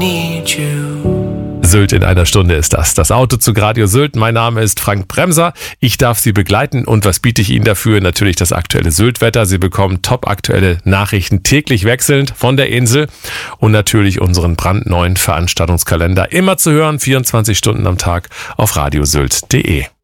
need you. Sylt in einer Stunde ist das. Das Autozug Radio Sylt. Mein Name ist Frank Bremser. Ich darf Sie begleiten. Und was biete ich Ihnen dafür? Natürlich das aktuelle Sylt-Wetter. Sie bekommen top-aktuelle Nachrichten täglich wechselnd von der Insel. Und natürlich unseren brandneuen Veranstaltungskalender. Immer zu hören, 24 Stunden am Tag auf radiosylt.de.